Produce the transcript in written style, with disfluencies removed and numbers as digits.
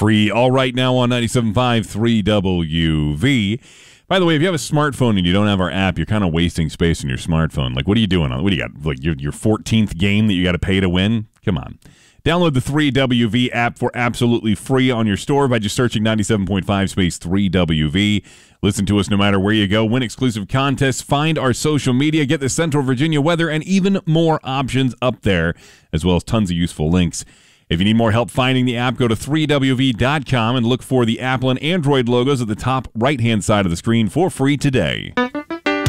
free all right now on 97.5 3WV. By the way, if you have a smartphone and you don't have our app, you're kind of wasting space in your smartphone. Like, what are you doing? What do you got? Like your 14th game that you got to pay to win? Come on. Download the 3WV app for absolutely free on your store by just searching 97.5 space 3WV. Listen to us no matter where you go. Win exclusive contests. Find our social media. Get the Central Virginia weather and even more options up there, as well as tons of useful links. If you need more help finding the app, go to 3WV.com and look for the Apple and Android logos at the top right-hand side of the screen for free today.